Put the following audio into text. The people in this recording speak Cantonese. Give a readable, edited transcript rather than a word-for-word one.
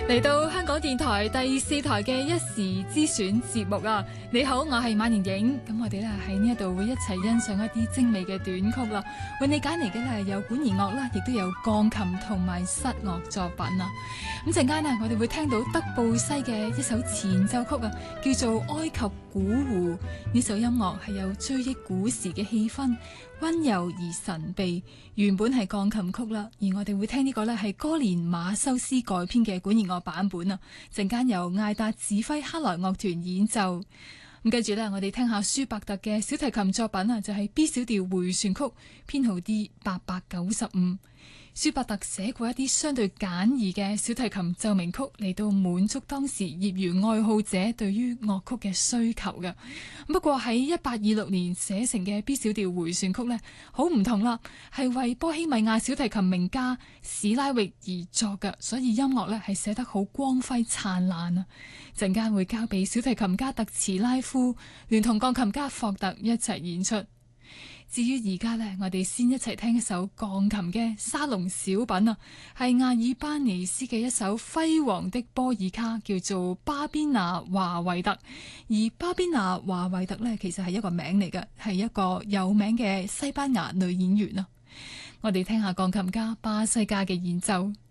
嚟到香港電台第4台嘅一時之選節目啊！你好，我係馬年影。咁我哋咧喺呢一度會一齊欣賞一啲精美嘅短曲啦。為你揀嚟嘅咧有管弦樂啦，亦都有鋼琴同埋室樂作品啊。咁陣間呢，我哋會聽到德布西嘅一首前奏曲啊，叫做《埃及古湖》。呢首音樂係有追憶古時嘅氣氛，溫柔而神秘。原本係鋼琴曲啦，而我哋會聽呢個呢係哥連馬修斯改編嘅管弦樂版本啊。陣間由艾達指揮克萊樂團演奏。咁跟住呢，我哋聽下舒伯特嘅小提琴作品啊，就係 B 小調回旋曲，編號 D895。舒伯特寫過一啲相對簡易嘅小提琴奏鳴曲嚟到滿足當時業餘愛好者對於樂曲嘅需求嘅。不過喺1826年寫成嘅 B 小調回旋曲呢，好唔同啦，係為波希米亞小提琴名家史拉域而作嘅，所以音樂呢係寫得好光輝燦爛啊！陣間會交俾小提琴家特茨拉夫聯同鋼琴家霍特一齊演出。至於而家呢，我哋先一齊聽一首鋼琴嘅沙龍小品啊，係阿爾巴尼斯嘅一首輝煌的波爾卡，叫做巴邊娜華維特。而巴邊娜華維特呢，其實係一個名嚟嘅，係一個有名嘅西班牙女演員啊。我哋聽下鋼琴家巴西家嘅演奏。